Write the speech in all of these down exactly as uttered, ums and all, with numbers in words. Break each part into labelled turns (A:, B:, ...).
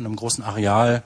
A: einem großen Areal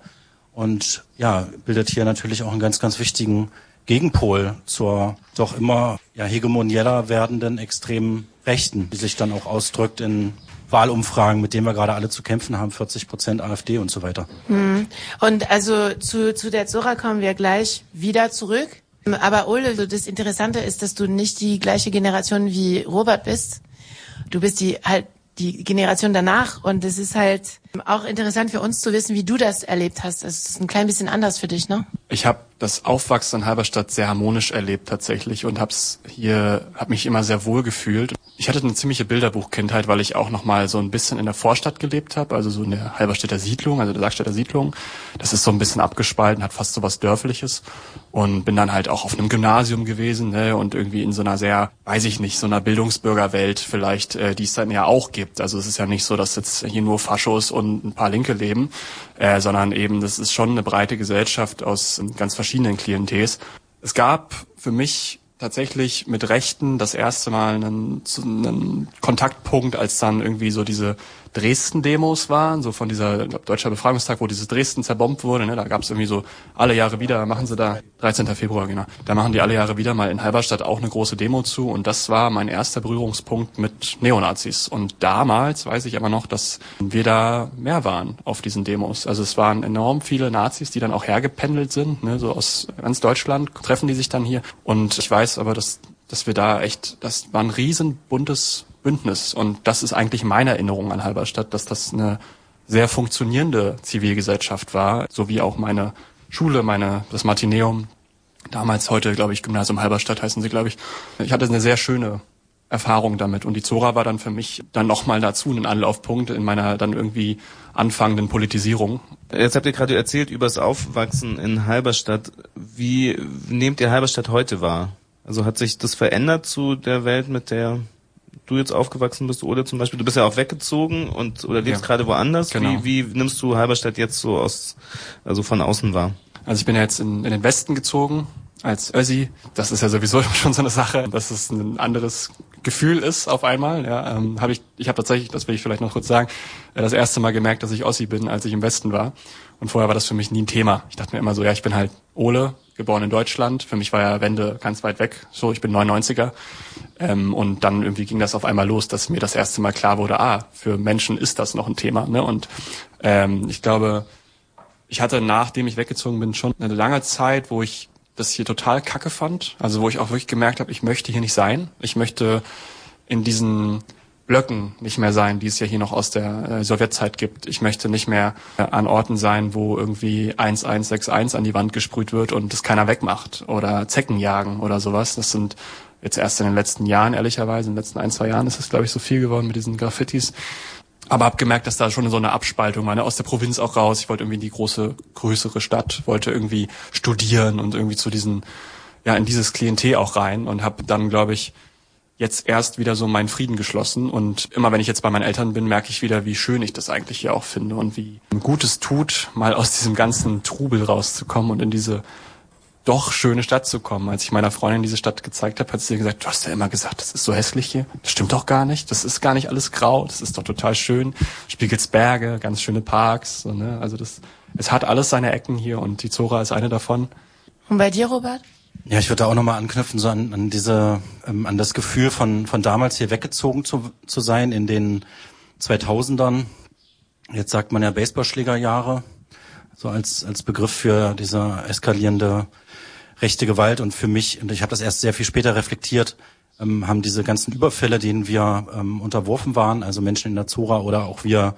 A: und ja, bildet hier natürlich auch einen ganz, ganz wichtigen Gegenpol zur doch immer ja, hegemonieller werdenden extremen Rechten, die sich dann auch ausdrückt in Wahlumfragen, mit denen wir gerade alle zu kämpfen haben, vierzig Prozent AfD und so weiter.
B: Hm. Und also zu, zu der Zora kommen wir gleich wieder zurück. Aber Ole, das Interessante ist, dass du nicht die gleiche Generation wie Robert bist. Du bist die halt die Generation danach und es ist halt auch interessant für uns zu wissen, wie du das erlebt hast. Es ist ein klein bisschen anders für dich, ne?
C: Ich habe das Aufwachsen in Halberstadt sehr harmonisch erlebt tatsächlich und hab's hier, hab mich immer sehr wohl gefühlt. Ich hatte eine ziemliche Bilderbuchkindheit, weil ich auch noch mal so ein bisschen in der Vorstadt gelebt habe, also so in der Halberstädter Siedlung, also der Sargstädter Siedlung. Das ist so ein bisschen abgespalten, hat fast so was Dörfliches und bin dann halt auch auf einem Gymnasium gewesen, ne, und irgendwie in so einer sehr, weiß ich nicht, so einer Bildungsbürgerwelt vielleicht, äh, die es dann ja auch gibt. Also es ist ja nicht so, dass jetzt hier nur Faschos und ein paar Linke leben, äh, sondern eben, das ist schon eine breite Gesellschaft aus ganz verschiedenen Klientels. Es gab für mich tatsächlich mit Rechten das erste Mal einen, einen Kontaktpunkt, als dann irgendwie so diese Dresden-Demos waren, so von dieser, ich glaub, Deutscher Befreiungstag, wo dieses Dresden zerbombt wurde, ne, da gab es irgendwie so alle Jahre wieder, machen sie da, dreizehnten Februar, genau, da machen die alle Jahre wieder mal in Halberstadt auch eine große Demo zu und das war mein erster Berührungspunkt mit Neonazis und damals weiß ich aber noch, dass wir da mehr waren auf diesen Demos, also es waren enorm viele Nazis, die dann auch hergependelt sind, ne, so aus ganz Deutschland treffen die sich dann hier und ich weiß aber, dass dass wir da echt, das war ein riesen buntes Bündnis und das ist eigentlich meine Erinnerung an Halberstadt, dass das eine sehr funktionierende Zivilgesellschaft war, so wie auch meine Schule, meine das Martineum, damals heute, glaube ich, Gymnasium Halberstadt heißen sie, glaube ich. Ich hatte eine sehr schöne Erfahrung damit und die Zora war dann für mich dann nochmal dazu ein Anlaufpunkt in meiner dann irgendwie anfangenden Politisierung.
D: Jetzt habt ihr gerade erzählt über das Aufwachsen in Halberstadt. Wie nehmt ihr Halberstadt heute wahr? Also hat sich das verändert zu der Welt, mit der du jetzt aufgewachsen bist, oder zum Beispiel? Du bist ja auch weggezogen und oder lebst ja gerade woanders. Genau. Wie, wie nimmst du Halberstadt jetzt so aus, also von außen wahr?
C: Also ich bin ja jetzt in, in den Westen gezogen als Össi. Das ist ja sowieso schon so eine Sache, dass es ein anderes Gefühl ist auf einmal. Ja, ähm, habe ich, ich habe tatsächlich, das will ich vielleicht noch kurz sagen, das erste Mal gemerkt, dass ich Ossi bin, als ich im Westen war. Und vorher war das für mich nie ein Thema. Ich dachte mir immer so, ja, ich bin halt Ole, geboren in Deutschland. Für mich war ja Wende ganz weit weg. So, ich bin neunundneunziger. Ähm, und dann irgendwie ging das auf einmal los, dass mir das erste Mal klar wurde, ah, für Menschen ist das noch ein Thema. Ne? Und ähm, ich glaube, ich hatte, nachdem ich weggezogen bin, schon eine lange Zeit, wo ich das hier total kacke fand. Also wo ich auch wirklich gemerkt habe, ich möchte hier nicht sein. Ich möchte in diesen Blöcken nicht mehr sein, die es ja hier noch aus der äh, Sowjetzeit gibt. Ich möchte nicht mehr äh, an Orten sein, wo irgendwie eins eins sechs eins an die Wand gesprüht wird und das keiner wegmacht oder Zecken jagen oder sowas. Das sind jetzt erst in den letzten Jahren, ehrlicherweise, in den letzten ein, zwei Jahren ist es, glaube ich, so viel geworden mit diesen Graffitis. Aber hab gemerkt, dass da schon so eine Abspaltung war, ne? Aus der Provinz auch raus. Ich wollte irgendwie in die große, größere Stadt, wollte irgendwie studieren und irgendwie zu diesen, ja, in dieses Klientel auch rein und habe dann, glaube ich, jetzt erst wieder so meinen Frieden geschlossen und immer wenn ich jetzt bei meinen Eltern bin, merke ich wieder, wie schön ich das eigentlich hier auch finde und wie gut es tut, mal aus diesem ganzen Trubel rauszukommen und in diese doch schöne Stadt zu kommen. Als ich meiner Freundin diese Stadt gezeigt habe, hat sie gesagt, du hast ja immer gesagt, das ist so hässlich hier. Das stimmt doch gar nicht. Das ist gar nicht alles grau. Das ist doch total schön. Spiegelsberge, ganz schöne Parks. So, ne? Also das, es hat alles seine Ecken hier und die Zora ist eine davon.
B: Und bei dir, Robert?
A: Ja, ich würde da auch nochmal anknüpfen, so an, an diese, ähm, an das Gefühl von, von damals hier weggezogen zu, zu sein in den zweitausendern. Jetzt sagt man ja Baseballschlägerjahre, so als, als Begriff für diese eskalierende rechte Gewalt. Und für mich, und ich habe das erst sehr viel später reflektiert, ähm, haben diese ganzen Überfälle, denen wir ähm, unterworfen waren, also Menschen in der Zora oder auch wir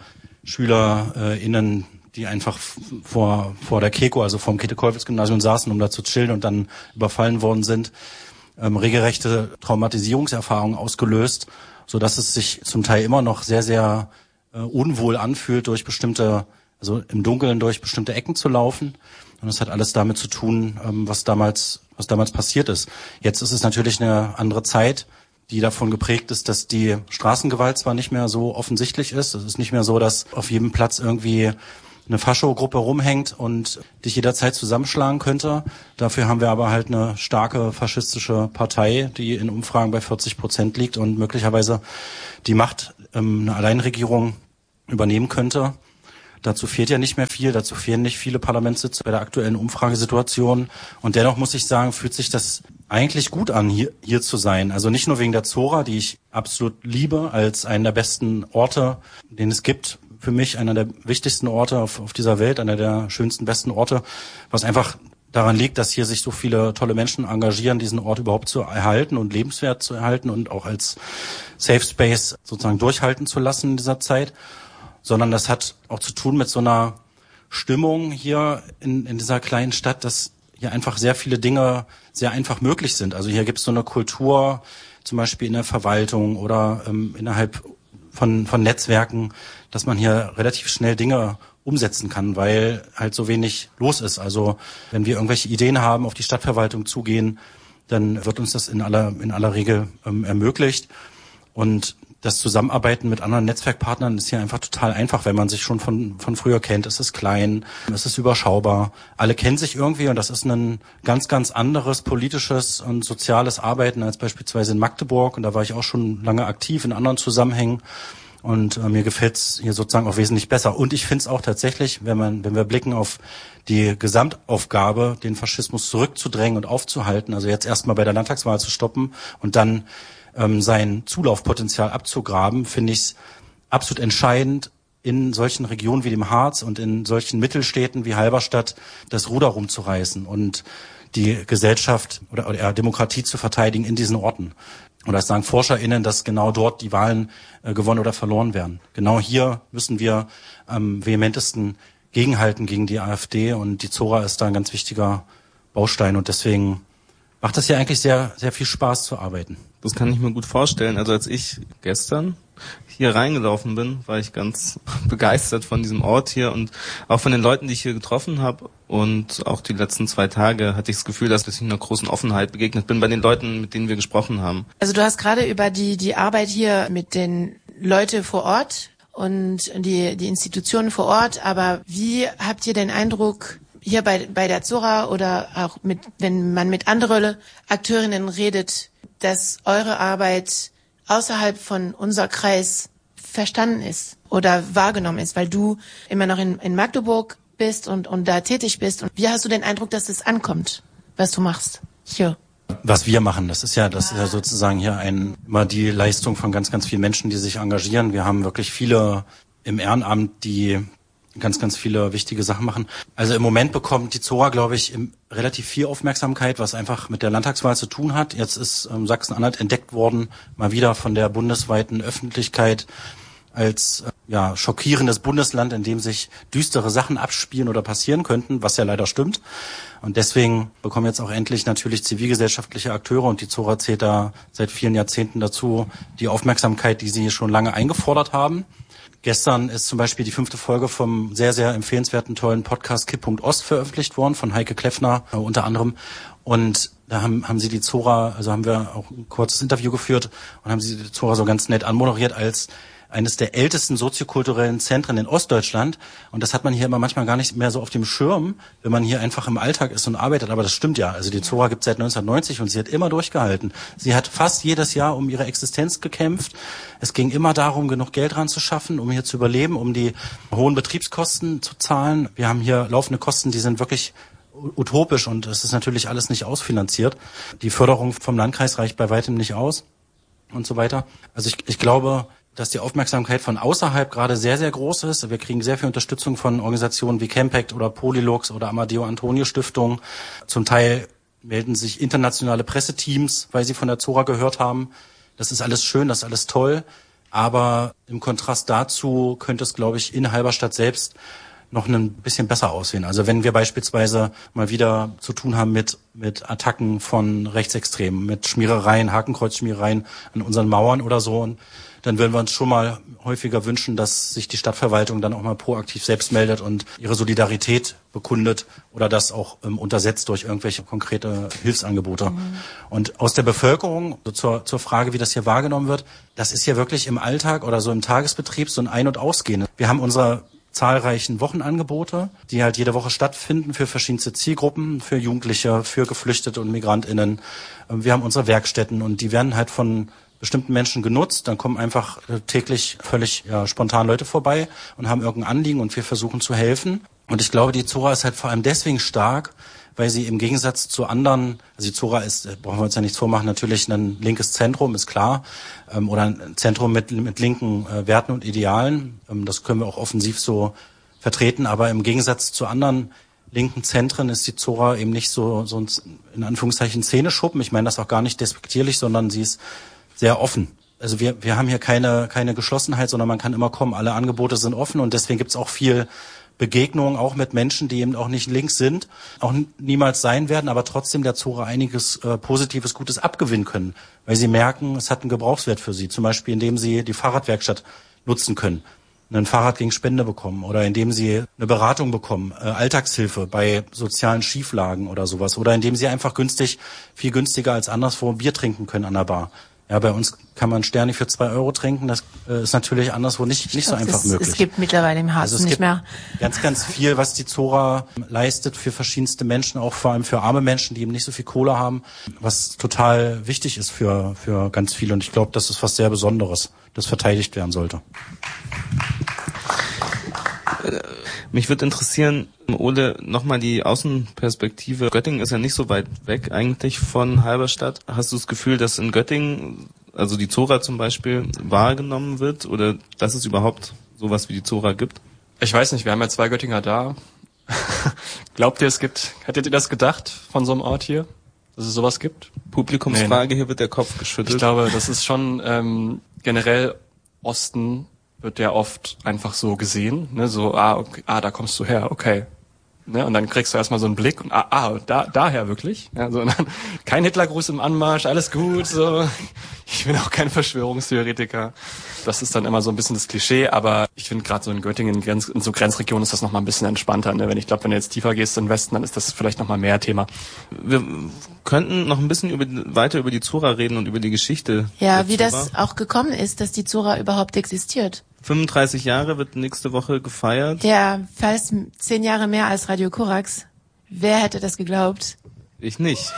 A: SchülerInnen, die einfach vor vor der Keko, also vom Käthe-Kollwitz-Gymnasium saßen, um da zu chillen und dann überfallen worden sind, ähm, regelrechte Traumatisierungserfahrungen ausgelöst, so dass es sich zum Teil immer noch sehr, sehr äh, unwohl anfühlt, durch bestimmte, also im Dunkeln durch bestimmte Ecken zu laufen. Und das hat alles damit zu tun, ähm, was damals was damals passiert ist. Jetzt ist es natürlich eine andere Zeit, die davon geprägt ist, dass die Straßengewalt zwar nicht mehr so offensichtlich ist. Es ist nicht mehr so, dass auf jedem Platz irgendwie eine Fascho-Gruppe rumhängt und dich jederzeit zusammenschlagen könnte. Dafür haben wir aber halt eine starke faschistische Partei, die in Umfragen bei vierzig Prozent liegt und möglicherweise die Macht, ähm, eine Alleinregierung übernehmen könnte. Dazu fehlt ja nicht mehr viel, dazu fehlen nicht viele Parlamentssitze bei der aktuellen Umfragesituation. Und dennoch muss ich sagen, fühlt sich das eigentlich gut an, hier, hier zu sein. Also nicht nur wegen der Zora, die ich absolut liebe, als einen der besten Orte, den es gibt. Für mich einer der wichtigsten Orte auf, auf dieser Welt, einer der schönsten, besten Orte, was einfach daran liegt, dass hier sich so viele tolle Menschen engagieren, diesen Ort überhaupt zu erhalten und lebenswert zu erhalten und auch als Safe Space sozusagen durchhalten zu lassen in dieser Zeit. Sondern das hat auch zu tun mit so einer Stimmung hier in, in dieser kleinen Stadt, dass hier einfach sehr viele Dinge sehr einfach möglich sind. Also hier gibt es so eine Kultur, zum Beispiel in der Verwaltung oder ähm, innerhalb von, von Netzwerken, dass man hier relativ schnell Dinge umsetzen kann, weil halt so wenig los ist. Also wenn wir irgendwelche Ideen haben, auf die Stadtverwaltung zugehen, dann wird uns das in aller, in aller Regel ähm, ermöglicht. Und das Zusammenarbeiten mit anderen Netzwerkpartnern ist hier einfach total einfach, wenn man sich schon von, von früher kennt. Es ist klein, es ist überschaubar. Alle kennen sich irgendwie und das ist ein ganz, ganz anderes politisches und soziales Arbeiten als beispielsweise in Magdeburg. Und da war ich auch schon lange aktiv in anderen Zusammenhängen. Und äh, mir gefällt's hier sozusagen auch wesentlich besser. Und ich finde es auch tatsächlich, wenn man, wenn wir blicken auf die Gesamtaufgabe, den Faschismus zurückzudrängen und aufzuhalten, also jetzt erstmal bei der Landtagswahl zu stoppen und dann ähm, sein Zulaufpotenzial abzugraben, finde ich es absolut entscheidend, in solchen Regionen wie dem Harz und in solchen Mittelstädten wie Halberstadt das Ruder rumzureißen und die Gesellschaft oder, oder Demokratie zu verteidigen in diesen Orten. Und das sagen ForscherInnen, dass genau dort die Wahlen äh, gewonnen oder verloren werden. Genau hier müssen wir am vehementesten gegenhalten gegen die AfD und die Zora ist da ein ganz wichtiger Baustein und deswegen macht das ja eigentlich sehr, sehr viel Spaß zu arbeiten.
D: Das kann ich mir gut vorstellen. Also als ich gestern hier reingelaufen bin, war ich ganz begeistert von diesem Ort hier und auch von den Leuten, die ich hier getroffen habe. Und auch die letzten zwei Tage hatte ich das Gefühl, dass ich einer großen Offenheit begegnet bin bei den Leuten, mit denen wir gesprochen haben.
B: Also du hast gerade über die die Arbeit hier mit den Leuten vor Ort und die die Institutionen vor Ort, aber wie habt ihr den Eindruck, hier bei bei der Zora oder auch mit, wenn man mit anderen Akteurinnen redet, dass eure Arbeit außerhalb von unser Kreis verstanden ist oder wahrgenommen ist, weil du immer noch in, in Magdeburg bist und, und da tätig bist. Und wie hast du den Eindruck, dass es ankommt, was du machst hier?
A: Was wir machen, das ist ja, das ist ja sozusagen hier ein, immer die Leistung von ganz, ganz vielen Menschen, die sich engagieren. Wir haben wirklich viele im Ehrenamt, die ganz, ganz viele wichtige Sachen machen. Also im Moment bekommt die Zora, glaube ich, im, relativ viel Aufmerksamkeit, was einfach mit der Landtagswahl zu tun hat. Jetzt ist ähm, Sachsen-Anhalt entdeckt worden, mal wieder von der bundesweiten Öffentlichkeit als äh, ja schockierendes Bundesland, in dem sich düstere Sachen abspielen oder passieren könnten, was ja leider stimmt. Und deswegen bekommen jetzt auch endlich natürlich zivilgesellschaftliche Akteure, und die Zora zählt da seit vielen Jahrzehnten dazu, die Aufmerksamkeit, die sie schon lange eingefordert haben. Gestern ist zum Beispiel die fünfte Folge vom sehr, sehr empfehlenswerten, tollen Podcast Kipp.Ost veröffentlicht worden, von Heike Kleffner äh, unter anderem. Und da haben, haben sie die Zora, also haben wir auch ein kurzes Interview geführt und haben sie die Zora so ganz nett anmoderiert als eines der ältesten soziokulturellen Zentren in Ostdeutschland. Und das hat man hier immer manchmal gar nicht mehr so auf dem Schirm, wenn man hier einfach im Alltag ist und arbeitet. Aber das stimmt ja. Also die Zora gibt es seit neunzehnhundertneunzig und sie hat immer durchgehalten. Sie hat fast jedes Jahr um ihre Existenz gekämpft. Es ging immer darum, genug Geld dran zu schaffen, um hier zu überleben, um die hohen Betriebskosten zu zahlen. Wir haben hier laufende Kosten, die sind wirklich utopisch und es ist natürlich alles nicht ausfinanziert. Die Förderung vom Landkreis reicht bei weitem nicht aus und so weiter. Also ich, ich glaube, dass die Aufmerksamkeit von außerhalb gerade sehr, sehr groß ist. Wir kriegen sehr viel Unterstützung von Organisationen wie Campact oder Polylux oder Amadeo Antonio Stiftung. Zum Teil melden sich internationale Presseteams, weil sie von der Zora gehört haben. Das ist alles schön, das ist alles toll. Aber im Kontrast dazu könnte es, glaube ich, in Halberstadt selbst noch ein bisschen besser aussehen. Also wenn wir beispielsweise mal wieder zu tun haben mit mit Attacken von Rechtsextremen, mit Schmierereien, Hakenkreuzschmierereien an unseren Mauern oder so, und dann würden wir uns schon mal häufiger wünschen, dass sich die Stadtverwaltung dann auch mal proaktiv selbst meldet und ihre Solidarität bekundet oder das auch ähm, untersetzt durch irgendwelche konkrete Hilfsangebote. Mhm. Und aus der Bevölkerung, so zur, zur Frage, wie das hier wahrgenommen wird, das ist ja wirklich im Alltag oder so im Tagesbetrieb so ein Ein- und Ausgehen. Wir haben unsere zahlreichen Wochenangebote, die halt jede Woche stattfinden für verschiedenste Zielgruppen, für Jugendliche, für Geflüchtete und MigrantInnen. Wir haben unsere Werkstätten und die werden halt von bestimmten Menschen genutzt. Dann kommen einfach täglich völlig ja, spontan Leute vorbei und haben irgendein Anliegen und wir versuchen zu helfen. Und ich glaube, die Zora ist halt vor allem deswegen stark, weil sie im Gegensatz zu anderen, also die Zora ist, brauchen wir uns ja nichts vormachen, natürlich ein linkes Zentrum, ist klar, ähm, oder ein Zentrum mit, mit linken äh, Werten und Idealen. Ähm, das können wir auch offensiv so vertreten, aber im Gegensatz zu anderen linken Zentren ist die Zora eben nicht so, so ein, in Anführungszeichen, Szeneschuppen. Ich meine das auch gar nicht despektierlich, sondern sie ist sehr offen. Also wir, wir haben hier keine, keine Geschlossenheit, sondern man kann immer kommen. Alle Angebote sind offen und deswegen gibt's auch viel Begegnungen, auch mit Menschen, die eben auch nicht links sind, auch niemals sein werden, aber trotzdem der Zora einiges äh, Positives, Gutes abgewinnen können, weil sie merken, es hat einen Gebrauchswert für sie. Zum Beispiel, indem sie die Fahrradwerkstatt nutzen können, ein Fahrrad gegen Spende bekommen oder indem sie eine Beratung bekommen, äh, Alltagshilfe bei sozialen Schieflagen oder sowas oder indem sie einfach günstig, viel günstiger als anderswo Bier trinken können an der Bar. Ja, bei uns kann man Sterni für zwei Euro trinken. Das äh, ist natürlich anderswo nicht nicht so einfach
B: es,
A: möglich.
B: Es gibt mittlerweile im Harz
A: also
B: nicht mehr.
A: Ganz, ganz viel, was die Zora leistet für verschiedenste Menschen, auch vor allem für arme Menschen, die eben nicht so viel Kohle haben, was total wichtig ist für für ganz viele. Und ich glaube, das ist was sehr Besonderes, das verteidigt werden sollte.
D: Mich würde interessieren, Ole, nochmal die Außenperspektive. Göttingen ist ja nicht so weit weg eigentlich von Halberstadt. Hast du das Gefühl, dass in Göttingen, also die Zora zum Beispiel, wahrgenommen wird oder dass es überhaupt sowas wie die Zora gibt?
C: Ich weiß nicht, wir haben ja zwei Göttinger da. Glaubt ihr, es gibt, hättet ihr das gedacht von so einem Ort hier, dass es sowas gibt?
D: Publikumsfrage,
C: nee,
D: hier wird der Kopf geschüttelt.
C: Ich glaube, das ist schon ähm, generell Osten wird ja oft einfach so gesehen, ne, so, ah, okay, ah, da kommst du her, okay. Ne, und dann kriegst du erstmal so einen Blick und ah, ah da, daher wirklich. Ja, so, und dann, kein Hitlergruß im Anmarsch, alles gut, so. Ich bin auch kein Verschwörungstheoretiker. Das ist dann immer so ein bisschen das Klischee, aber ich finde gerade so in Göttingen, in, Grenz, in so Grenzregionen ist das nochmal ein bisschen entspannter. Ne? Wenn ich glaube, wenn du jetzt tiefer gehst in den Westen, dann ist das vielleicht nochmal mehr Thema.
D: Wir könnten noch ein bisschen über, weiter über die Zora reden und über die Geschichte.
B: Ja, wie das auch gekommen ist, dass die Zora überhaupt existiert.
D: fünfunddreißig Jahre wird nächste Woche gefeiert.
B: Ja, fast zehn Jahre mehr als Radio Korax. Wer hätte das geglaubt?
D: Ich nicht.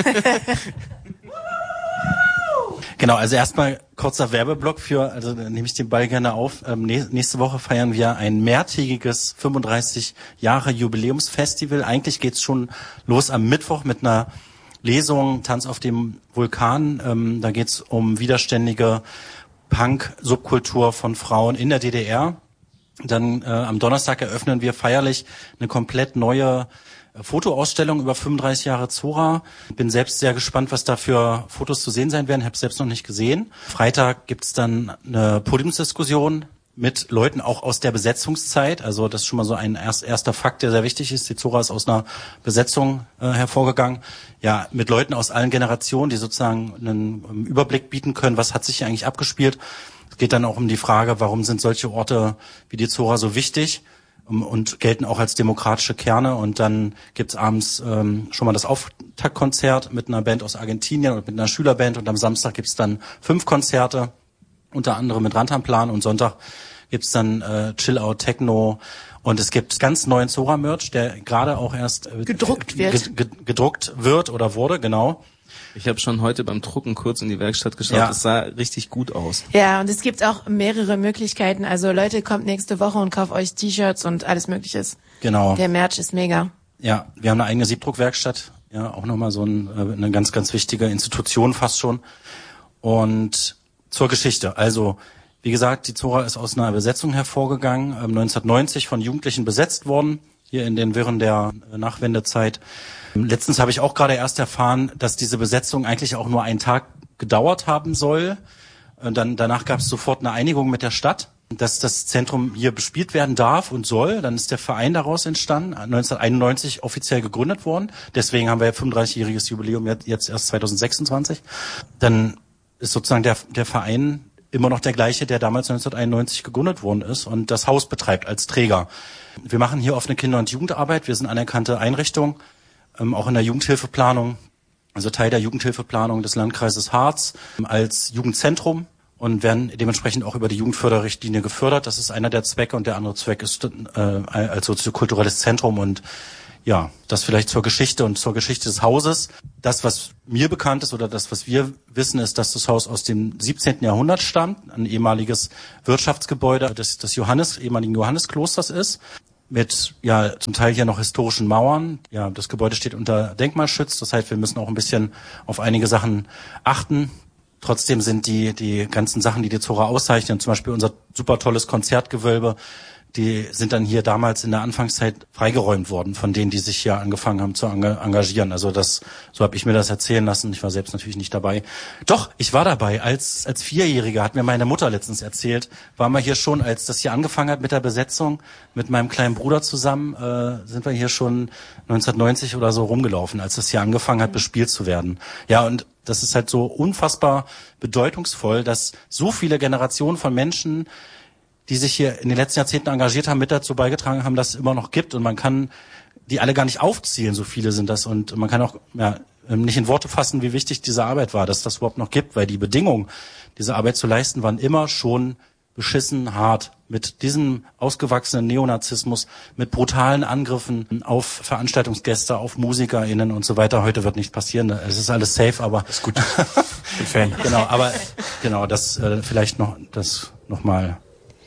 A: Genau, also erstmal kurzer Werbeblock für, also da nehme ich den Ball gerne auf. Ähm, nächste Woche feiern wir ein mehrtägiges fünfunddreißig Jahre Jubiläumsfestival. Eigentlich geht's schon los am Mittwoch mit einer Lesung, Tanz auf dem Vulkan. Ähm, da geht's um widerständige Punk-Subkultur von Frauen in der D D R. Dann äh, am Donnerstag eröffnen wir feierlich eine komplett neue Fotoausstellung über fünfunddreißig Jahre Zora. Bin selbst sehr gespannt, was da für Fotos zu sehen sein werden. Ich habe es selbst noch nicht gesehen. Freitag gibt's dann eine Podiumsdiskussion mit Leuten auch aus der Besetzungszeit. Also das ist schon mal so ein erst, erster Fakt, der sehr wichtig ist. Die Zora ist aus einer Besetzung äh, hervorgegangen. Ja, mit Leuten aus allen Generationen, die sozusagen einen Überblick bieten können, was hat sich hier eigentlich abgespielt. Es geht dann auch um die Frage, warum sind solche Orte wie die Zora so wichtig und gelten auch als demokratische Kerne. Und dann gibt's abends ähm, schon mal das Auftaktkonzert mit einer Band aus Argentinien und mit einer Schülerband. Und am Samstag gibt's dann fünf Konzerte, unter anderem mit Rantanplan. Und Sonntag gibt's dann äh, Chill-Out, Techno. Und es gibt ganz neuen Zora-Merch, der gerade auch erst äh,
B: gedruckt wird.
A: Ge- ge- gedruckt wird oder wurde, genau.
D: Ich habe schon heute beim Drucken kurz in die Werkstatt geschaut.
A: Ja.
D: Es sah richtig gut aus.
B: Ja, und es gibt auch mehrere Möglichkeiten. Also Leute, kommt nächste Woche und kauft euch T-Shirts und alles Mögliches.
A: Genau.
B: Der Merch ist mega.
A: Ja, wir haben eine eigene Siebdruckwerkstatt. Ja, auch nochmal so ein, eine ganz, ganz wichtige Institution fast schon. Und zur Geschichte. Also, wie gesagt, die Zora ist aus einer Besetzung hervorgegangen, neunzehnhundertneunzig von Jugendlichen besetzt worden, hier in den Wirren der Nachwendezeit. Letztens habe ich auch gerade erst erfahren, dass diese Besetzung eigentlich auch nur einen Tag gedauert haben soll. Und dann, danach gab es sofort eine Einigung mit der Stadt, dass das Zentrum hier bespielt werden darf und soll. Dann ist der Verein daraus entstanden, neunzehnhunderteinundneunzig offiziell gegründet worden. Deswegen haben wir ja fünfunddreißigjähriges Jubiläum jetzt erst zweitausendsechsundzwanzig. Dann ist sozusagen der, der Verein immer noch der gleiche, der damals neunzehnhunderteinundneunzig gegründet worden ist und das Haus betreibt als Träger. Wir machen hier offene Kinder- und Jugendarbeit. Wir sind anerkannte Einrichtung, ähm, auch in der Jugendhilfeplanung, also Teil der Jugendhilfeplanung des Landkreises Harz ähm, als Jugendzentrum und werden dementsprechend auch über die Jugendförderrichtlinie gefördert. Das ist einer der Zwecke und der andere Zweck ist äh, als soziokulturelles Zentrum und Ja, das vielleicht zur Geschichte und zur Geschichte des Hauses. Das, was mir bekannt ist oder das, was wir wissen, ist, dass das Haus aus dem siebzehnten Jahrhundert stammt, ein ehemaliges Wirtschaftsgebäude des, des Johannes, ehemaligen Johannesklosters ist, mit ja zum Teil hier noch historischen Mauern. Ja, das Gebäude steht unter Denkmalschutz, das heißt, wir müssen auch ein bisschen auf einige Sachen achten. Trotzdem sind die die ganzen Sachen, die die Zora auszeichnen, zum Beispiel unser super tolles Konzertgewölbe, die sind dann hier damals in der Anfangszeit freigeräumt worden von denen, die sich hier angefangen haben zu engagieren. Also das, so habe ich mir das erzählen lassen. Ich war selbst natürlich nicht dabei. Doch, ich war dabei. Als als Vierjähriger hat mir meine Mutter letztens erzählt, war mal hier schon, als das hier angefangen hat mit der Besetzung, mit meinem kleinen Bruder zusammen, äh, sind wir hier schon neunzehnhundertneunzig oder so rumgelaufen, als das hier angefangen hat, bespielt zu werden. Ja, und das ist halt so unfassbar bedeutungsvoll, dass so viele Generationen von Menschen, die sich hier in den letzten Jahrzehnten engagiert haben, mit dazu beigetragen haben, dass es immer noch gibt. Und man kann die alle gar nicht aufzählen, so viele sind das. Und man kann auch ja, nicht in Worte fassen, wie wichtig diese Arbeit war, dass das überhaupt noch gibt. Weil die Bedingungen, diese Arbeit zu leisten, waren immer schon beschissen hart. Mit diesem ausgewachsenen Neonazismus, mit brutalen Angriffen auf Veranstaltungsgäste, auf MusikerInnen und so weiter. Heute wird nichts passieren. Es ist alles safe, aber...
C: Das ist gut. Ich bin Fan.
A: Genau, aber genau, das äh, vielleicht noch das nochmal...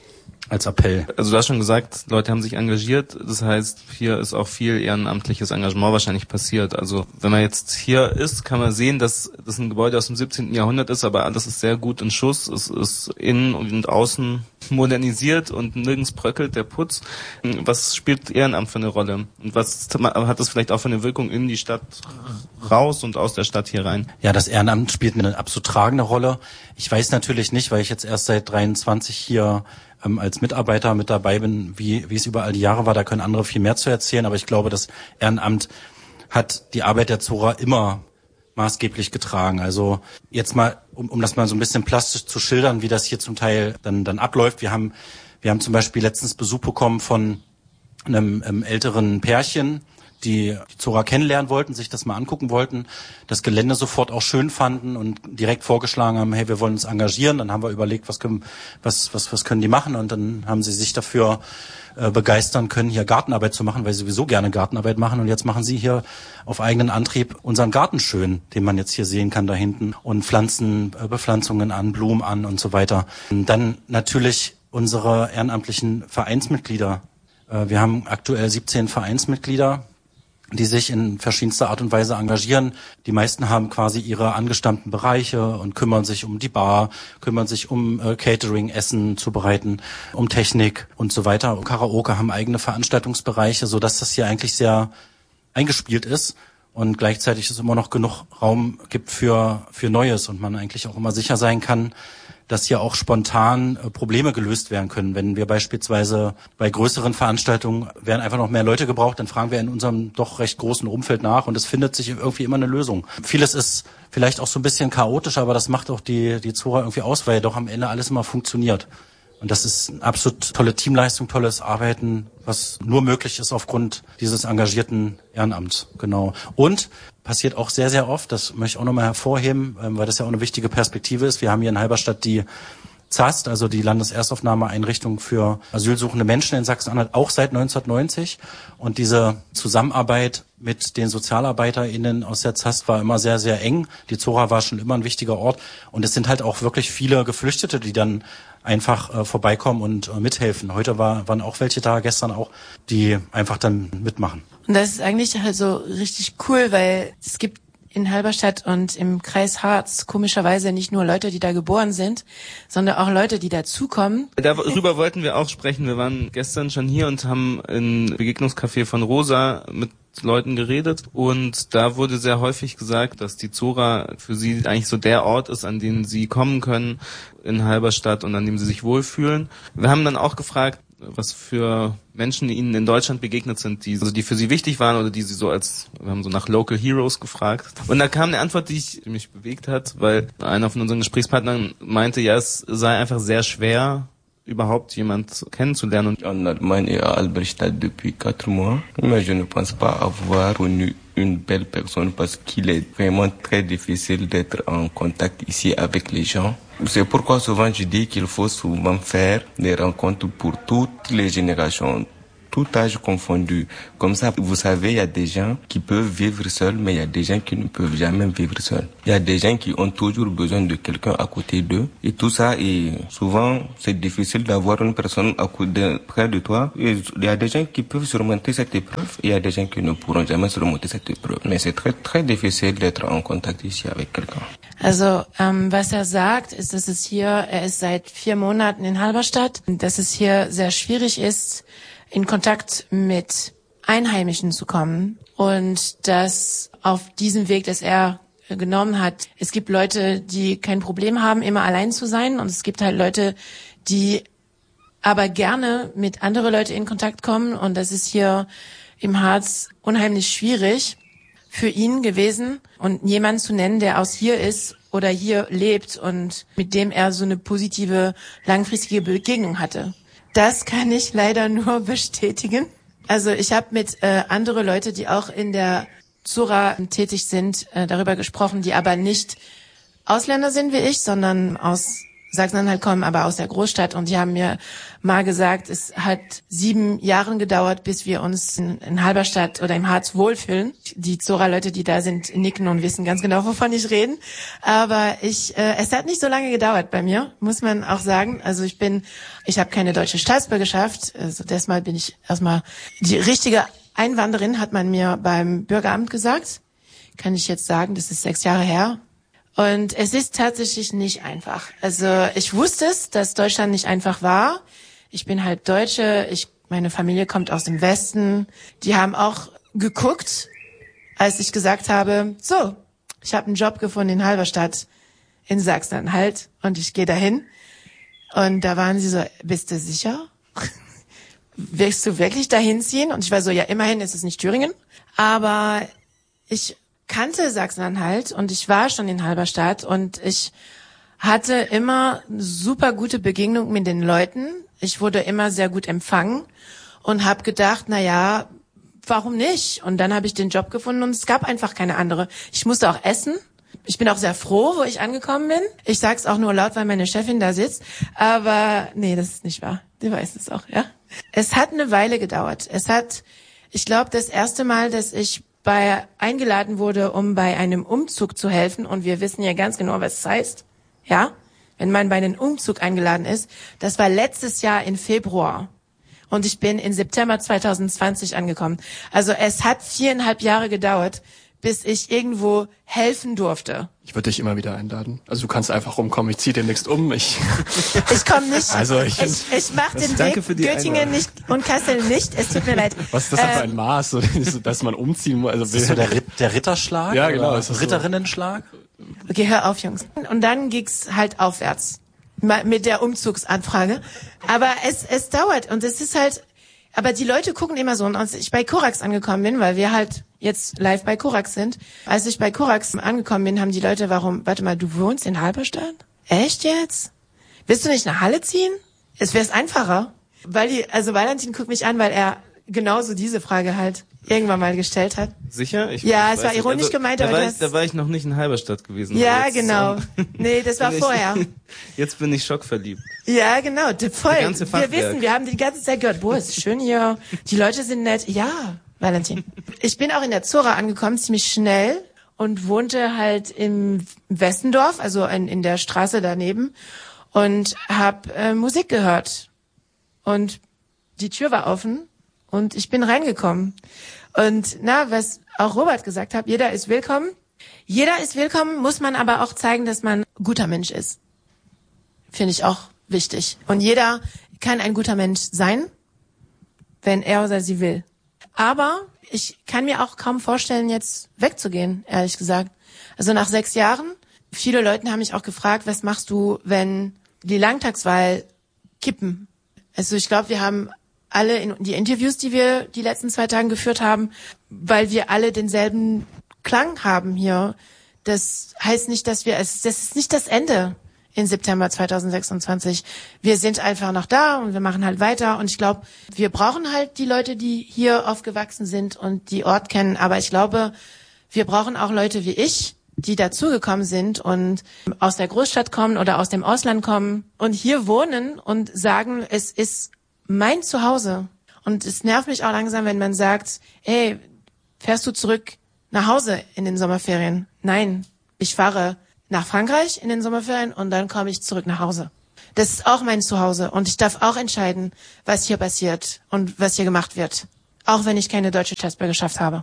A: als Appell.
D: Also du hast schon gesagt, Leute haben sich engagiert. Das heißt, hier ist auch viel ehrenamtliches Engagement wahrscheinlich passiert. Also wenn man jetzt hier ist, kann man sehen, dass das ein Gebäude aus dem siebzehnten Jahrhundert ist, aber alles ist sehr gut in Schuss. Es ist innen und außen modernisiert und nirgends bröckelt der Putz. Was spielt Ehrenamt für eine Rolle? Und was hat das vielleicht auch für eine Wirkung in die Stadt raus und aus der Stadt hier rein?
A: Ja, das Ehrenamt spielt eine absolut tragende Rolle. Ich weiß natürlich nicht, weil ich jetzt erst seit dreiundzwanzig hier ähm, als Mitarbeiter mit dabei bin, wie, wie es über all die Jahre war. Da können andere viel mehr zu erzählen. Aber ich glaube, das Ehrenamt hat die Arbeit der Zora immer maßgeblich getragen. Also jetzt mal, um, um das mal so ein bisschen plastisch zu schildern, wie das hier zum Teil dann, dann abläuft. Wir haben, wir haben zum Beispiel letztens Besuch bekommen von einem ähm, älteren Pärchen, die die Zora kennenlernen wollten, sich das mal angucken wollten, das Gelände sofort auch schön fanden und direkt vorgeschlagen haben, hey, wir wollen uns engagieren. Dann haben wir überlegt, was können, was, was, was können die machen? Und dann haben sie sich dafür äh, begeistern können, hier Gartenarbeit zu machen, weil sie sowieso gerne Gartenarbeit machen. Und jetzt machen sie hier auf eigenen Antrieb unseren Garten schön, den man jetzt hier sehen kann da hinten, und pflanzen äh, Bepflanzungen an, Blumen an und so weiter. Und dann natürlich unsere ehrenamtlichen Vereinsmitglieder. Äh, wir haben aktuell siebzehn Vereinsmitglieder, die sich in verschiedenster Art und Weise engagieren. Die meisten haben quasi ihre angestammten Bereiche und kümmern sich um die Bar, kümmern sich um äh, Catering, Essen zubereiten, um Technik und so weiter. Und Karaoke haben eigene Veranstaltungsbereiche, sodass das hier eigentlich sehr eingespielt ist und gleichzeitig es immer noch genug Raum gibt für für Neues und man eigentlich auch immer sicher sein kann, dass hier auch spontan äh, Probleme gelöst werden können. Wenn wir beispielsweise bei größeren Veranstaltungen werden einfach noch mehr Leute gebraucht, dann fragen wir in unserem doch recht großen Umfeld nach und es findet sich irgendwie immer eine Lösung. Vieles ist vielleicht auch so ein bisschen chaotisch, aber das macht auch die die Zora irgendwie aus, weil doch am Ende alles immer funktioniert. Und das ist eine absolut tolle Teamleistung, tolles Arbeiten, was nur möglich ist aufgrund dieses engagierten Ehrenamts. Genau. Und passiert auch sehr, sehr oft, das möchte ich auch nochmal hervorheben, weil das ja auch eine wichtige Perspektive ist. Wir haben hier in Halberstadt die Z A S T, also die Landeserstaufnahmeeinrichtung für asylsuchende Menschen in Sachsen-Anhalt, auch seit neunzehnhundertneunzig. Und diese Zusammenarbeit mit den SozialarbeiterInnen aus der Z A S T war immer sehr, sehr eng. Die Zora war schon immer ein wichtiger Ort. Und es sind halt auch wirklich viele Geflüchtete, die dann einfach äh, vorbeikommen und äh, mithelfen. Heute war, waren auch welche da, gestern auch, die einfach dann mitmachen.
B: Und das ist eigentlich halt so richtig cool, weil es gibt in Halberstadt und im Kreis Harz komischerweise nicht nur Leute, die da geboren sind, sondern auch Leute, die dazukommen.
D: Darüber wollten wir auch sprechen. Wir waren gestern schon hier und haben im Begegnungscafé von Rosa mit Leuten geredet und da wurde sehr häufig gesagt, dass die Zora für sie eigentlich so der Ort ist, an den sie kommen können in Halberstadt und an dem sie sich wohlfühlen. Wir haben dann auch gefragt, was für Menschen ihnen in Deutschland begegnet sind, die, also die für sie wichtig waren oder die sie so als, wir haben so nach Local Heroes gefragt. Und da kam eine Antwort, die, ich, die mich bewegt hat, weil einer von unseren Gesprächspartnern meinte, ja, es sei einfach sehr schwer, überhaupt jemand kennenzulernen.
E: En Allemagne et à Halberstadt depuis quatre mois, mais je ne pense pas avoir connu une belle personne parce qu'il est vraiment très difficile d'être en contact ici avec les gens. C'est pourquoi souvent je dis qu'il faut souvent faire des rencontres pour toutes les générations, tout âge confondu. Comme ça, vous savez, il y a des gens qui peuvent vivre seuls, mais il y a des gens qui ne peuvent jamais vivre seuls. Il y a des gens qui ont toujours besoin de quelqu'un à côté d'eux. Et tout ça, et souvent, c'est difficile d'avoir une personne à côté, près de toi. Et il y a des gens qui peuvent surmonter cette épreuve, et il y a des gens qui ne pourront jamais surmonter cette épreuve. Mais c'est très, très difficile d'être en contact ici avec quelqu'un.
B: Also, ähm, was er sagt, ist, dass es hier, er ist seit vier Monaten in Halberstadt, dass es hier sehr schwierig ist, in Kontakt mit Einheimischen zu kommen und dass auf diesem Weg, dass er genommen hat, es gibt Leute, die kein Problem haben, immer allein zu sein, und es gibt halt Leute, die aber gerne mit anderen Leuten in Kontakt kommen, und das ist hier im Harz unheimlich schwierig für ihn gewesen, und jemanden zu nennen, der aus hier ist oder hier lebt und mit dem er so eine positive, langfristige Begegnung hatte. Das kann ich leider nur bestätigen. Also ich habe mit äh, andere Leute, die auch in der Zora tätig sind, äh, darüber gesprochen, die aber nicht Ausländer sind wie ich, sondern aus Sachsen-Anhalt kommen, aber aus der Großstadt, und die haben mir mal gesagt, es hat sieben Jahre gedauert, bis wir uns in, in Halberstadt oder im Harz wohlfühlen. Die Zora-Leute, die da sind, nicken und wissen ganz genau, wovon ich rede. Aber ich, äh, es hat nicht so lange gedauert bei mir, muss man auch sagen. Also ich bin, ich habe keine deutsche Staatsbürgerschaft, also deshalb bin ich erstmal die richtige Einwanderin, hat man mir beim Bürgeramt gesagt. Kann ich jetzt sagen, das ist sechs Jahre her. Und es ist tatsächlich nicht einfach. Also ich wusste es, dass Deutschland nicht einfach war. Ich bin halb Deutsche, ich, meine Familie kommt aus dem Westen. Die haben auch geguckt, als ich gesagt habe, so, ich habe einen Job gefunden in Halberstadt in Sachsen-Anhalt und ich gehe dahin. Und da waren sie so, bist du sicher? Willst du wirklich dahin ziehen? Und ich war so, ja, immerhin ist es nicht Thüringen. Aber ich kannte Sachsen-Anhalt und ich war schon in Halberstadt und ich hatte immer super gute Begegnungen mit den Leuten. Ich wurde immer sehr gut empfangen und habe gedacht, na ja, warum nicht? Und dann habe ich den Job gefunden und es gab einfach keine andere. Ich musste auch essen. Ich bin auch sehr froh, wo ich angekommen bin. Ich sag's auch nur laut, weil meine Chefin da sitzt. Aber nee, das ist nicht wahr. Die weiß es auch, ja. Es hat eine Weile gedauert. Es hat, ich glaube, das erste Mal, dass ich bei eingeladen wurde, um bei einem Umzug zu helfen, und wir wissen ja ganz genau, was es heißt, ja, wenn man bei einem Umzug eingeladen ist. Das war letztes Jahr im Februar und ich bin im September zwanzig zwanzig angekommen. Also es hat viereinhalb Jahre gedauert, bis ich irgendwo helfen durfte.
C: Ich würde dich immer wieder einladen. Also du kannst einfach rumkommen, ich ziehe demnächst um. Ich
B: ich komme nicht.
C: Also ich
B: ich, ich mache den Weg Göttingen nicht und Kassel nicht. Es tut mir leid.
C: Was ist das denn für ein Maß, dass man umziehen muss? Also
A: ist das so der, Ritt, der Ritterschlag?
C: Ja, genau. Ist das
B: Ritterinnenschlag? Okay, hör auf, Jungs. Und dann ging's halt aufwärts mit der Umzugsanfrage. Aber es es dauert und es ist halt. Aber die Leute gucken immer so. Und als ich bei Korax angekommen bin, weil wir halt jetzt live bei Korax sind, als ich bei Korax angekommen bin, haben die Leute, warum, warte mal, du wohnst in Halberstadt? Echt jetzt? Willst du nicht nach Halle ziehen? Es wäre einfacher. Weil die, also Valentin guckt mich an, weil er genauso diese Frage halt irgendwann mal gestellt hat.
D: Sicher? Ich
B: ja, es war ironisch
D: also,
B: gemeint,
D: da
B: aber
D: war
B: das...
D: ich, da war ich noch nicht in Halberstadt gewesen.
B: Ja,
D: jetzt,
B: genau.
D: Ähm,
B: nee, das war vorher.
D: Ich, jetzt bin ich schockverliebt.
B: Ja, genau, voll.
D: Die ganze
B: wir wissen, wir haben die ganze Zeit gehört, boah, ist schön hier, die Leute sind nett. Ja, Valentin. Ich bin auch in der Zora angekommen, ziemlich schnell, und wohnte halt im Westendorf, also in, in der Straße daneben, und hab äh, Musik gehört. Und die Tür war offen und ich bin reingekommen. Und na, was auch Robert gesagt hat, jeder ist willkommen. Jeder ist willkommen, muss man aber auch zeigen, dass man ein guter Mensch ist. Finde ich auch wichtig. Und jeder kann ein guter Mensch sein, wenn er oder sie will. Aber ich kann mir auch kaum vorstellen, jetzt wegzugehen, ehrlich gesagt. Also nach sechs Jahren, viele Leute haben mich auch gefragt, was machst du, wenn die Landtagswahl kippen? Also ich glaube, wir haben alle in die Interviews, die wir die letzten zwei Tage geführt haben, weil wir alle denselben Klang haben hier. Das heißt nicht, dass wir, es, das ist nicht das Ende in September zwanzig sechsundzwanzig. Wir sind einfach noch da und wir machen halt weiter. Und ich glaube, wir brauchen halt die Leute, die hier aufgewachsen sind und die Ort kennen. Aber ich glaube, wir brauchen auch Leute wie ich, die dazugekommen sind und aus der Großstadt kommen oder aus dem Ausland kommen und hier wohnen und sagen, es ist mein Zuhause. Und es nervt mich auch langsam, wenn man sagt, ey, fährst du zurück nach Hause in den Sommerferien? Nein, ich fahre nach Frankreich in den Sommerferien und dann komme ich zurück nach Hause. Das ist auch mein Zuhause und ich darf auch entscheiden, was hier passiert und was hier gemacht wird. Auch wenn ich keine deutsche Staatsbürgerschaft habe.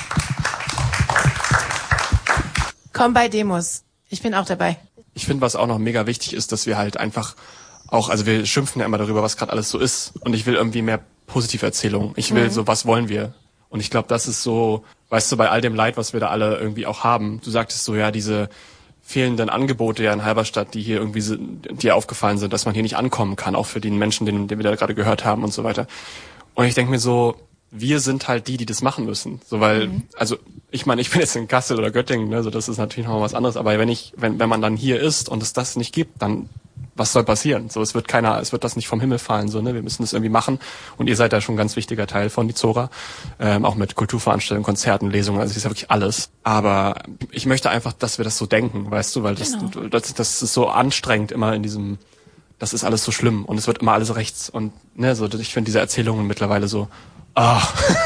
B: Komm bei Demos. Ich bin auch dabei.
C: Ich finde, was auch noch mega wichtig ist, dass wir halt einfach auch, also wir schimpfen ja immer darüber, was gerade alles so ist. Und ich will irgendwie mehr positive Erzählungen. Ich will mhm. so, was wollen wir? Und ich glaube, das ist so, weißt du, bei all dem Leid, was wir da alle irgendwie auch haben. Du sagtest so, ja, diese fehlenden Angebote ja in Halberstadt, die hier irgendwie sind, dir aufgefallen sind, dass man hier nicht ankommen kann, auch für den Menschen, den, den wir da gerade gehört haben und so weiter. Und ich denke mir so, wir sind halt die, die das machen müssen. So, weil, mhm. also, ich meine, ich bin jetzt in Kassel oder Göttingen, ne, so, das ist natürlich noch mal was anderes. Aber wenn ich, wenn, wenn man dann hier ist und es das nicht gibt, dann, was soll passieren? So, es wird keiner, es wird das nicht vom Himmel fallen, so, ne, wir müssen das irgendwie machen. Und ihr seid da schon ein ganz wichtiger Teil von, die Zora. Ähm, auch mit Kulturveranstaltungen, Konzerten, Lesungen, also es ist ja wirklich alles. Aber ich möchte einfach, dass wir das so denken, weißt du, weil das, genau. das, das ist so anstrengend immer in diesem, das ist alles so schlimm und es wird immer alles rechts und, ne, so, ich finde diese Erzählungen mittlerweile so, ah.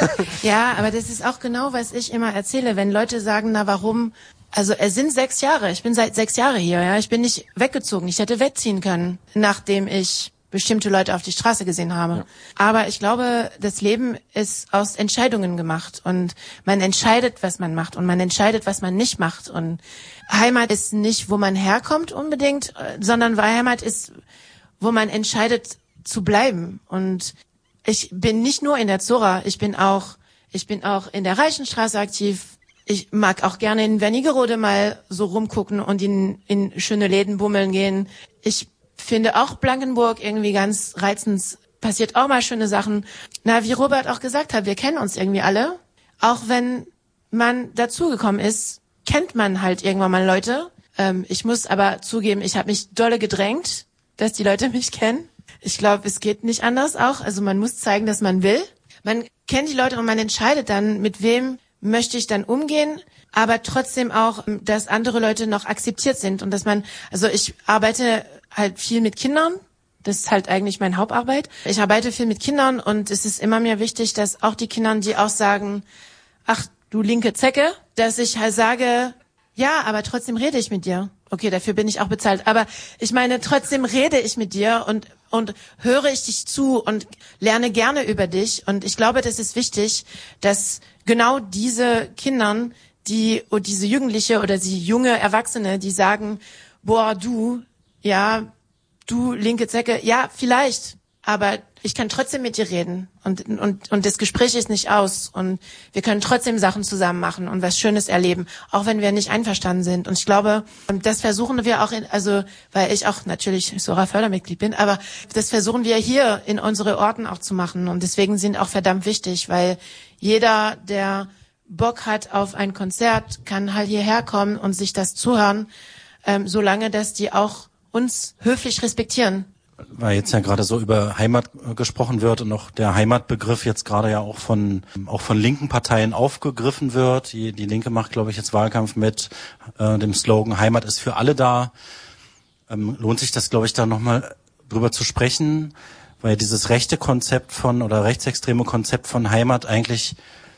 B: Ja, aber das ist auch genau, was ich immer erzähle, wenn Leute sagen, na warum, also es sind sechs Jahre, ich bin seit sechs Jahren hier, ja, ich bin nicht weggezogen, ich hätte wegziehen können, nachdem ich bestimmte Leute auf die Straße gesehen habe. Ja. Aber ich glaube, das Leben ist aus Entscheidungen gemacht und man entscheidet, was man macht und man entscheidet, was man nicht macht und Heimat ist nicht, wo man herkommt unbedingt, sondern Heimat ist, wo man entscheidet zu bleiben und ich bin nicht nur in der Zora, ich bin auch, ich bin auch in der Reichenstraße aktiv. Ich mag auch gerne in Wernigerode mal so rumgucken und in, in schöne Läden bummeln gehen. Ich finde auch Blankenburg irgendwie ganz reizend. Passiert auch mal schöne Sachen. Na, wie Robert auch gesagt hat, wir kennen uns irgendwie alle. Auch wenn man dazugekommen ist, kennt man halt irgendwann mal Leute. Ähm, ich muss aber zugeben, ich habe mich dolle gedrängt, dass die Leute mich kennen. Ich glaube, es geht nicht anders auch. Also man muss zeigen, dass man will. Man kennt die Leute und man entscheidet dann, mit wem möchte ich dann umgehen, aber trotzdem auch, dass andere Leute noch akzeptiert sind und dass man, also ich arbeite halt viel mit Kindern. Das ist halt eigentlich meine Hauptarbeit. Ich arbeite viel mit Kindern und es ist immer mir wichtig, dass auch die Kinder, die auch sagen, ach, du linke Zecke, dass ich halt sage, ja, aber trotzdem rede ich mit dir. Okay, dafür bin ich auch bezahlt. Aber ich meine, trotzdem rede ich mit dir und und höre ich dich zu und lerne gerne über dich. Und ich glaube, das ist wichtig, dass genau diese Kindern, die oder diese Jugendliche oder die junge Erwachsene, die sagen, boah, du, ja, du linke Zecke, ja, vielleicht, aber ich kann trotzdem mit dir reden und und und das Gespräch ist nicht aus und wir können trotzdem Sachen zusammen machen und was Schönes erleben, auch wenn wir nicht einverstanden sind. Und ich glaube, das versuchen wir auch, in, also weil ich auch natürlich Zora Fördermitglied bin, aber das versuchen wir hier in unsere Orten auch zu machen und deswegen sind auch verdammt wichtig, weil jeder, der Bock hat auf ein Konzert, kann halt hierher kommen und sich das zuhören, ähm, solange dass die auch uns höflich respektieren.
A: Weil jetzt ja gerade so über Heimat gesprochen wird und auch der Heimatbegriff jetzt gerade ja auch von auch von linken Parteien aufgegriffen wird. Die, die Linke macht, glaube ich, jetzt Wahlkampf mit äh, dem Slogan Heimat ist für alle da. Ähm, lohnt sich das, glaube ich, da nochmal drüber zu sprechen, weil dieses rechte Konzept von oder rechtsextreme Konzept von Heimat eigentlich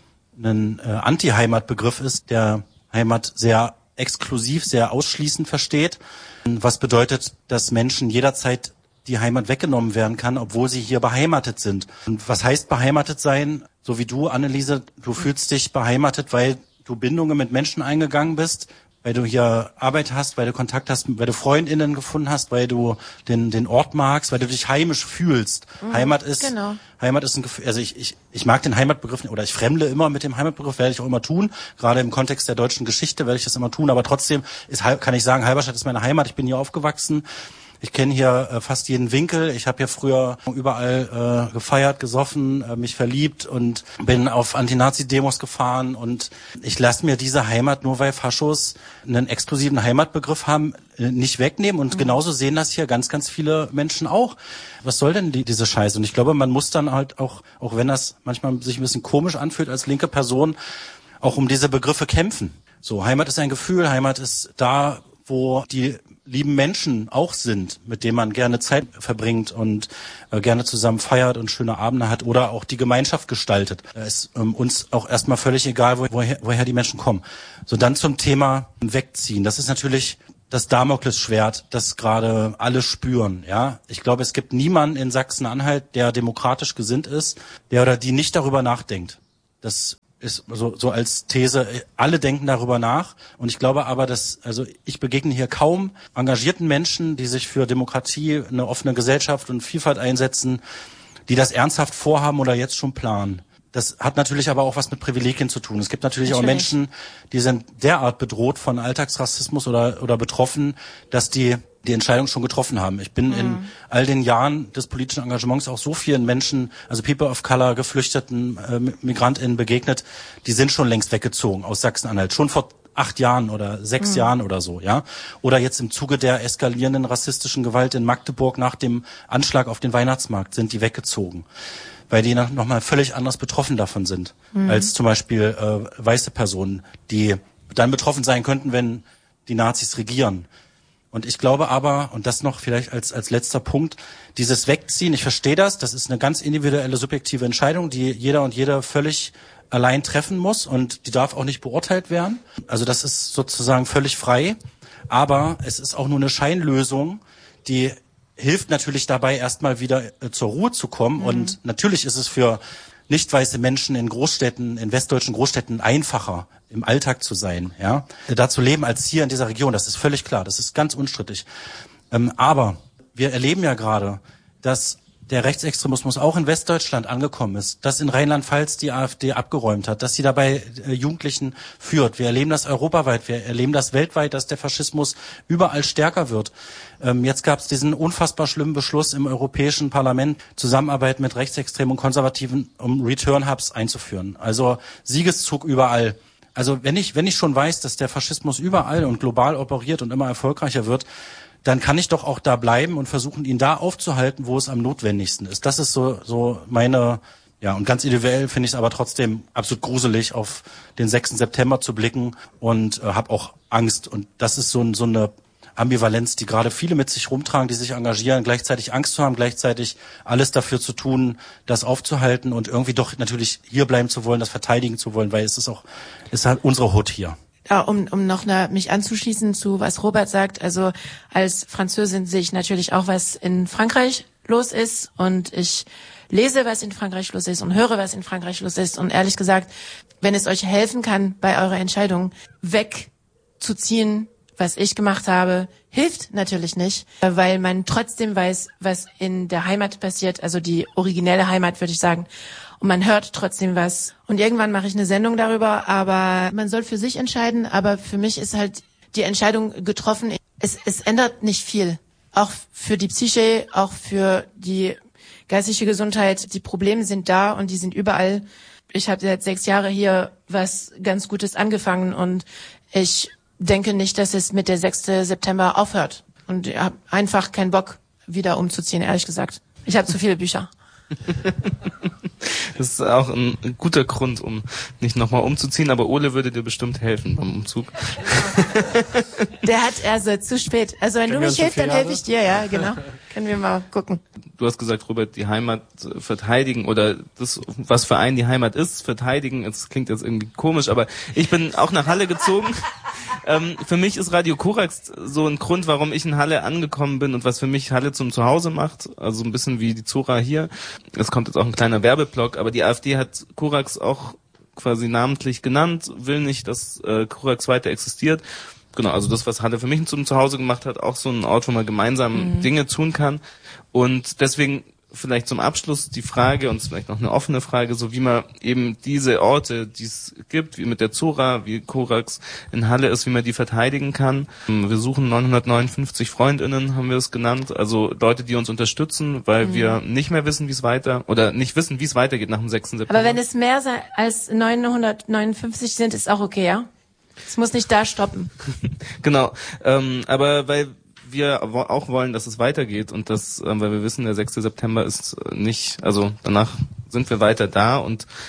A: ein äh, Anti-Heimat-Begriff ist, der Heimat sehr exklusiv, sehr ausschließend versteht. Was bedeutet, dass Menschen jederzeit die Heimat weggenommen werden kann, obwohl sie hier beheimatet sind. Und was heißt beheimatet sein? So wie du, Anneliese, du fühlst dich beheimatet, weil du Bindungen mit Menschen eingegangen bist, weil du hier Arbeit hast, weil du Kontakt hast, weil du FreundInnen gefunden hast, weil du den den Ort magst, weil du dich heimisch fühlst. Mhm, Heimat ist
B: genau.
A: Heimat ist ein Gefühl, also ich, ich ich mag den Heimatbegriff oder ich fremdle immer mit dem Heimatbegriff, werde ich auch immer tun, gerade im Kontext der deutschen Geschichte werde ich das immer tun, aber trotzdem ist kann ich sagen, Halberstadt ist meine Heimat, ich bin hier aufgewachsen. Ich kenne hier äh, fast jeden Winkel. Ich habe hier früher überall äh, gefeiert, gesoffen, äh, mich verliebt und bin auf Anti-Nazi-Demos gefahren. Und ich lasse mir diese Heimat, nur weil Faschos einen exklusiven Heimatbegriff haben, äh, nicht wegnehmen. Und mhm. genauso sehen das hier ganz, ganz viele Menschen auch. Was soll denn die, diese Scheiße? Und ich glaube, man muss dann halt auch, auch wenn das manchmal sich ein bisschen komisch anfühlt als linke Person, auch um diese Begriffe kämpfen. So, Heimat ist ein Gefühl, Heimat ist da, wo die lieben Menschen auch sind, mit denen man gerne Zeit verbringt und äh, gerne zusammen feiert und schöne Abende hat oder auch die Gemeinschaft gestaltet. Es ist ähm, uns auch erstmal völlig egal, wo, woher, woher die Menschen kommen. So, dann zum Thema Wegziehen. Das ist natürlich das Damoklesschwert, das gerade alle spüren. Ja, ich glaube, es gibt niemanden in Sachsen-Anhalt, der demokratisch gesinnt ist, der oder die nicht darüber nachdenkt. Das ist so, so als These, alle denken darüber nach. Und ich glaube aber, dass, also ich begegne hier kaum engagierten Menschen, die sich für Demokratie, eine offene Gesellschaft und Vielfalt einsetzen, die das ernsthaft vorhaben oder jetzt schon planen. Das hat natürlich aber auch was mit Privilegien zu tun. Es gibt natürlich, natürlich. auch Menschen, die sind derart bedroht von Alltagsrassismus oder, oder betroffen, dass die die Entscheidung schon getroffen haben. Ich bin mhm. in all den Jahren des politischen Engagements auch so vielen Menschen, also People of Color, Geflüchteten, äh, MigrantInnen begegnet, die sind schon längst weggezogen aus Sachsen-Anhalt. Schon vor acht Jahren oder sechs mhm. Jahren oder so, ja. Oder jetzt im Zuge der eskalierenden rassistischen Gewalt in Magdeburg nach dem Anschlag auf den Weihnachtsmarkt sind die weggezogen. Weil die noch mal völlig anders betroffen davon sind, mhm. als zum Beispiel äh, weiße Personen, die dann betroffen sein könnten, wenn die Nazis regieren. Und ich glaube aber, und das noch vielleicht als als letzter Punkt, dieses Wegziehen, ich verstehe das, das ist eine ganz individuelle, subjektive Entscheidung, die jeder und jeder völlig allein treffen muss und die darf auch nicht beurteilt werden. Also das ist sozusagen völlig frei, aber es ist auch nur eine Scheinlösung, die hilft natürlich dabei, erstmal wieder äh, zur Ruhe zu kommen. Mhm. Und natürlich ist es für nicht weiße Menschen in Großstädten, in westdeutschen Großstädten einfacher, im Alltag zu sein, ja, da zu leben als hier in dieser Region. Das ist völlig klar, das ist ganz unstrittig. Ähm, aber wir erleben ja gerade, dass der Rechtsextremismus auch in Westdeutschland angekommen ist, dass in Rheinland-Pfalz die AfD abgeräumt hat, dass sie dabei äh, Jugendlichen führt. Wir erleben das europaweit, wir erleben das weltweit, dass der Faschismus überall stärker wird. Ähm, jetzt gab es diesen unfassbar schlimmen Beschluss im Europäischen Parlament, Zusammenarbeit mit Rechtsextremen und Konservativen, um Return-Hubs einzuführen. Also Siegeszug überall. Also wenn ich wenn ich schon weiß, dass der Faschismus überall und global operiert und immer erfolgreicher wird, dann kann ich doch auch da bleiben und versuchen, ihn da aufzuhalten, wo es am notwendigsten ist. Das ist so so meine, ja, und ganz individuell finde ich es aber trotzdem absolut gruselig, auf den sechsten September zu blicken und äh, habe auch Angst. Und das ist so, so eine Ambivalenz, die gerade viele mit sich rumtragen, die sich engagieren, gleichzeitig Angst zu haben, gleichzeitig alles dafür zu tun, das aufzuhalten und irgendwie doch natürlich hier bleiben zu wollen, das verteidigen zu wollen, weil es ist auch, es ist halt unsere Hut hier.
B: Ja, um, um noch eine, mich anzuschließen zu, was Robert sagt, also als Französin sehe ich natürlich auch, was in Frankreich los ist und ich lese, was in Frankreich los ist und höre, was in Frankreich los ist und ehrlich gesagt, wenn es euch helfen kann, bei eurer Entscheidung wegzuziehen, was ich gemacht habe, hilft natürlich nicht, weil man trotzdem weiß, was in der Heimat passiert, also die originelle Heimat, würde ich sagen. Und man hört trotzdem was. Und irgendwann mache ich eine Sendung darüber, aber man soll für sich entscheiden. Aber für mich ist halt die Entscheidung getroffen. Es, es ändert nicht viel. Auch für die Psyche, auch für die geistige Gesundheit. Die Probleme sind da und die sind überall. Ich habe seit sechs Jahren hier was ganz Gutes angefangen und ich denke nicht, dass es mit der sechsten September aufhört. Und ich habe einfach keinen Bock, wieder umzuziehen, ehrlich gesagt. Ich habe zu viele Bücher.
D: Das ist auch ein guter Grund, um nicht nochmal umzuziehen, aber Ole würde dir bestimmt helfen beim Umzug.
B: Der hat also zu spät. Also wenn Können du mich hilfst, dann helfe ich dir, ja, genau. Können wir mal gucken.
D: Du hast gesagt, Robert, die Heimat verteidigen oder das, was für einen die Heimat ist, verteidigen. Es klingt jetzt irgendwie komisch, aber ich bin auch nach Halle gezogen. ähm, für mich ist Radio Korax so ein Grund, warum ich in Halle angekommen bin und was für mich Halle zum Zuhause macht. Also ein bisschen wie die Zora hier. Es kommt jetzt auch ein kleiner Werbeblock, aber die AfD hat Korax auch quasi namentlich genannt, will nicht, dass äh, Korax weiter existiert. Genau, also das, was Halle für mich zum Zuhause gemacht hat, auch so ein Ort, wo man gemeinsam mhm. Dinge tun kann. Und deswegen vielleicht zum Abschluss die Frage, und vielleicht noch eine offene Frage, so wie man eben diese Orte, die es gibt, wie mit der Zora, wie Korax in Halle ist, wie man die verteidigen kann. Wir suchen neunhundertneunundfünfzig FreundInnen, haben wir es genannt, also Leute, die uns unterstützen, weil mhm. wir nicht mehr wissen, wie es weiter, oder nicht wissen, wie es weitergeht nach dem sechsten September.
B: Aber wenn es mehr als neunhundertneunundfünfzig sind, ist auch okay, ja? Es muss nicht da stoppen.
D: Genau, ähm, aber weil wir auch wollen, dass es weitergeht und das, weil wir wissen, der sechste September ist nicht, also danach sind wir weiter da und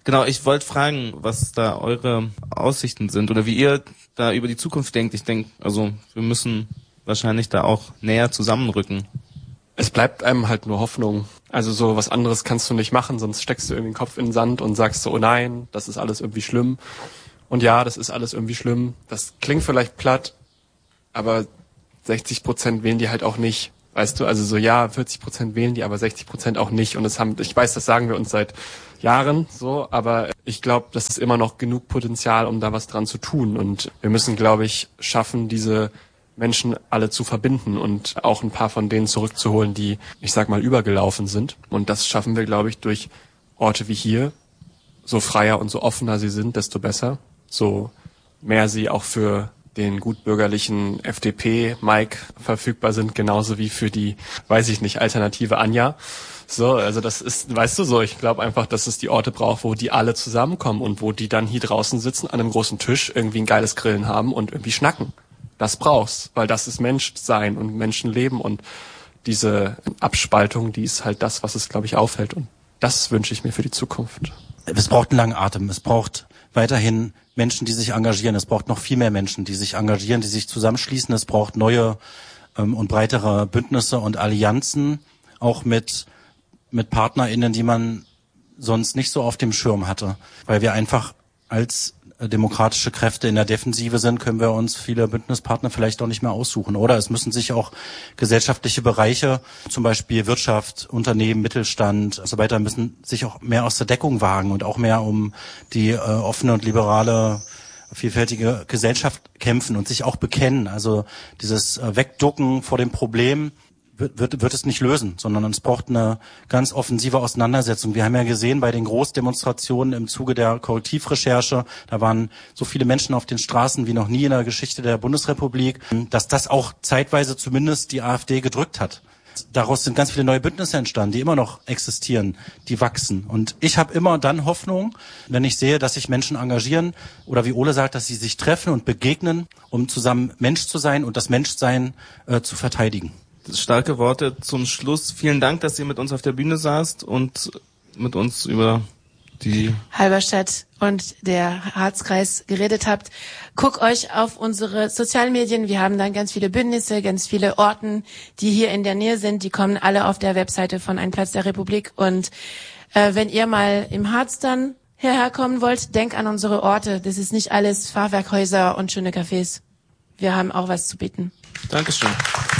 D: Genau, ich wollte fragen, was da eure Aussichten sind oder wie ihr da über die Zukunft denkt. Ich denke, also wir müssen wahrscheinlich da auch näher zusammenrücken.
C: Es bleibt einem halt nur Hoffnung. Also so was anderes kannst du nicht machen, sonst steckst du irgendwie den Kopf in den Sand und sagst so, oh nein, das ist alles irgendwie schlimm. Und ja, das ist alles irgendwie schlimm. Das klingt vielleicht platt, aber sechzig Prozent wählen die halt auch nicht. Weißt du, also so ja, vierzig Prozent wählen die, aber sechzig Prozent auch nicht. Und das haben, ich weiß, das sagen wir uns seit Jahren so, aber ich glaube, das ist immer noch genug Potenzial, um da was dran zu tun. Und wir müssen, glaube ich, schaffen, diese Menschen alle zu verbinden und auch ein paar von denen zurückzuholen, die, ich sag mal, übergelaufen sind. Und das schaffen wir, glaube ich, durch Orte wie hier. So freier und so offener sie sind, desto besser. So mehr sie auch für den gutbürgerlichen F D P-Mike verfügbar sind, genauso wie für die, weiß ich nicht, alternative Anja. So, also das ist, weißt du so, ich glaube einfach, dass es die Orte braucht, wo die alle zusammenkommen und wo die dann hier draußen sitzen an einem großen Tisch, irgendwie ein geiles Grillen haben und irgendwie schnacken. Das brauchst, weil das ist Menschsein und Menschenleben und diese Abspaltung, die ist halt das, was es, glaube ich, aufhält. Und das wünsche ich mir für die Zukunft.
A: Es braucht einen langen Atem. Es braucht weiterhin Menschen, die sich engagieren. Es braucht noch viel mehr Menschen, die sich engagieren, die sich zusammenschließen. Es braucht neue ähm, und breitere Bündnisse und Allianzen, auch mit mit PartnerInnen, die man sonst nicht so auf dem Schirm hatte. Weil wir einfach als demokratische Kräfte in der Defensive sind, können wir uns viele Bündnispartner vielleicht auch nicht mehr aussuchen. Oder es müssen sich auch gesellschaftliche Bereiche, zum Beispiel Wirtschaft, Unternehmen, Mittelstand und so weiter, müssen sich auch mehr aus der Deckung wagen und auch mehr um die äh, offene und liberale, vielfältige Gesellschaft kämpfen und sich auch bekennen. Also dieses äh, Wegducken vor dem Problem wird, wird, wird es nicht lösen, sondern es braucht eine ganz offensive Auseinandersetzung. Wir haben ja gesehen bei den Großdemonstrationen im Zuge der Korrektivrecherche, da waren so viele Menschen auf den Straßen wie noch nie in der Geschichte der Bundesrepublik, dass das auch zeitweise zumindest die AfD gedrückt hat. Daraus sind ganz viele neue Bündnisse entstanden, die immer noch existieren, die wachsen. Und ich habe immer dann Hoffnung, wenn ich sehe, dass sich Menschen engagieren oder wie Ole sagt, dass sie sich treffen und begegnen, um zusammen Mensch zu sein und das Menschsein äh, zu verteidigen.
D: Starke Worte zum Schluss. Vielen Dank, dass ihr mit uns auf der Bühne saßt und mit uns über die
B: Halberstadt und der Harzkreis geredet habt. Guckt euch auf unsere sozialen Medien. Wir haben dann ganz viele Bündnisse, ganz viele Orten, die hier in der Nähe sind. Die kommen alle auf der Webseite von Ein Platz der Republik. Und äh, wenn ihr mal im Harz dann hierher kommen wollt, denkt an unsere Orte. Das ist nicht alles Fachwerkhäuser und schöne Cafés. Wir haben auch was zu bieten.
D: Dankeschön.